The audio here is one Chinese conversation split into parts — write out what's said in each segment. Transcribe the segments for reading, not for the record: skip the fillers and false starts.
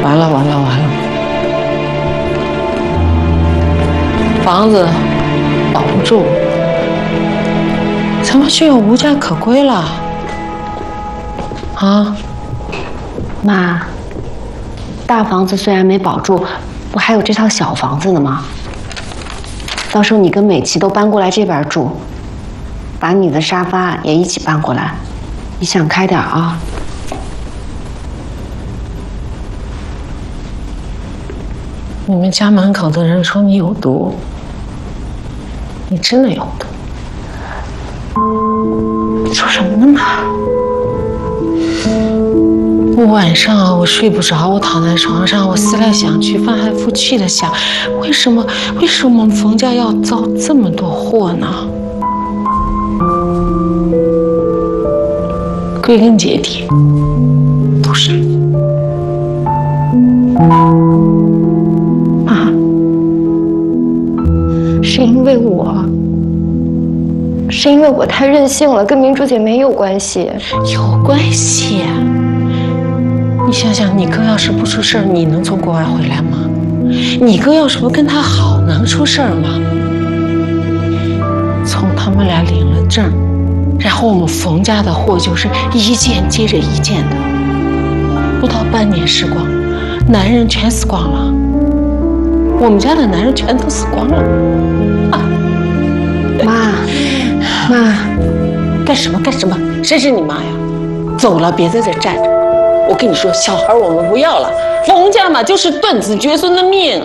完了！房子保不住，怎么就要无家可归了？啊， 妈，大房子虽然没保住，不还有这套小房子呢吗？到时候你跟美琪都搬过来这边住，把你的沙发也一起搬过来。你想开点啊！ 你们家门口的人说你有毒，你真的有毒。你说什么呢嘛？晚上我睡不着，我躺在床上，我思来想去，翻来覆去的想，为什么我们冯家要遭这么多祸呢？归根结底，都是你。 妈，是因为我太任性了，跟明珠姐没有关系。 有关系。你想想，你哥要是不出事儿，你能从国外回来吗？你哥要是不跟他好，能出事儿吗？从他们俩领了证，然后我们冯家的祸就是一件接着一件的，不到半年时光，男人全死光了，我们家的男人全都死光了。啊， 妈， 干什么？谁是你妈呀？走了，别在这站着。我跟你说，小孩我们不要了，冯家嘛就是断子绝孙的命。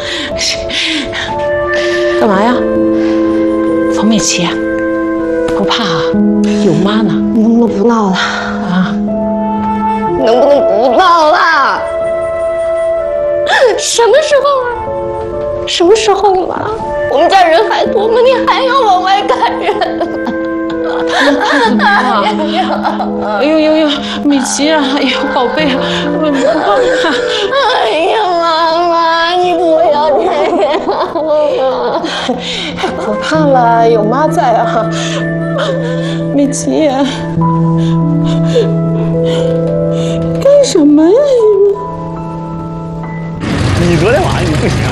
干嘛呀？冯美琪，不怕啊，有妈呢。 能不能不闹了啊？ 能不能不闹了？什么时候啊？什么时候了？我们家人还多吗？你还要往外赶人？ 哎呦，美琪啊，哎呦，宝贝啊， 哎呀，妈妈，你不要这样， 不怕了，有妈在啊。美琪，干什么呀你昨天晚上你不行。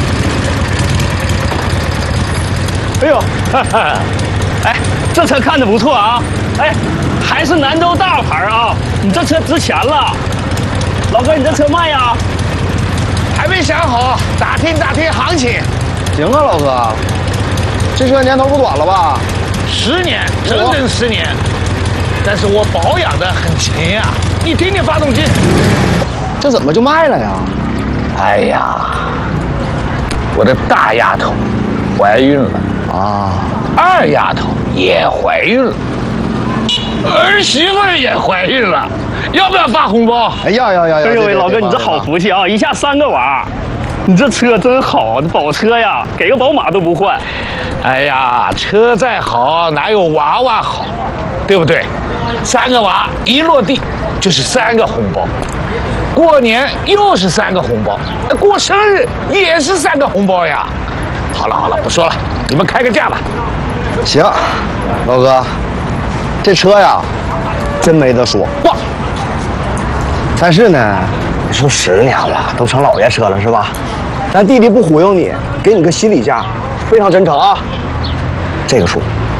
哎呦，哎，这车看着不错啊，哎，还是兰州大牌啊，你这车值钱了。老哥，你这车卖呀？ 还没想好，打听行情。 行啊，老哥，这车年头不短了吧 10年，整整10年。但是我保养的很勤呀，你听听发动机。 这怎么就卖了呀？ 哎呀，我的大丫头怀孕了啊， 二丫头也怀孕了，儿媳妇也怀孕了，要不要发红包？ 哎呀！ 哎呦喂，老哥，你这好福气啊，一下3个娃，你这车真好，这宝车呀，给个宝马都不换。 哎呀，车再好哪有娃娃好，对不对？3个娃一落地就是3个红包，过年又是3个红包，过生日也是3个红包呀。好了，不说了，你们开个价吧。 行，老哥，这车呀，真没得说。 哇！ 但是呢，你说10年了，都成老爷车了是吧？咱弟弟不忽悠你，给你个心理价，非常真诚啊。这个数。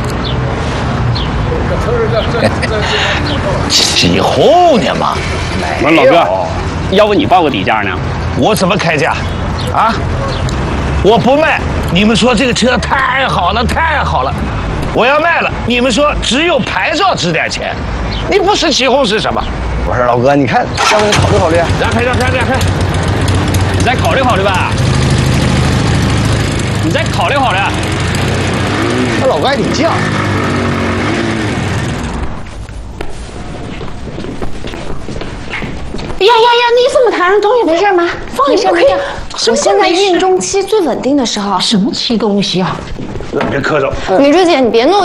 起哄呢嘛？ 我说老哥，要不你报个底价呢？ 我怎么开价？啊？我不卖，你们说这个车太好了，我要卖了，你们说只有牌照值点钱，你不是起哄是什么？ 不是老哥，你看，要不你考虑考虑？ 让开！ 你再考虑考虑吧。你再考虑考虑。 那老哥还挺犟。 呀！你怎么抬上东西？ 没事吗？ 放下， 我现在孕中期最稳定的时候。 什么期东西啊？ 别磕着。 明珠姐，你别弄。